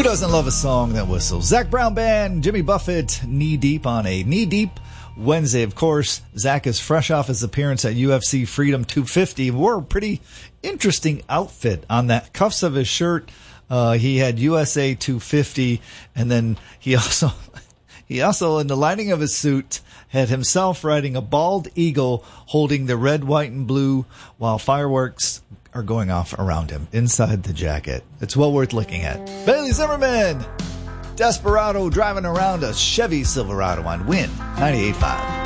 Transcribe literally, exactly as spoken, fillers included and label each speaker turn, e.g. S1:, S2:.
S1: Who doesn't love a song that whistles? Zac Brown Band, Jimmy Buffett, Knee Deep on a Knee Deep Wednesday. Of course, Zac is fresh off his appearance at U F C Freedom two fifty. Wore a pretty interesting outfit. On the cuffs of his shirt, uh, he had U S A two fifty, and then he also, he also, in the lining of his suit, had himself riding a bald eagle holding the red, white, and blue while fireworks are going off around him inside the jacket. It's well worth looking at. Bailey Zimmerman, Desperado, driving around a Chevy Silverado on Win ninety-eight point five.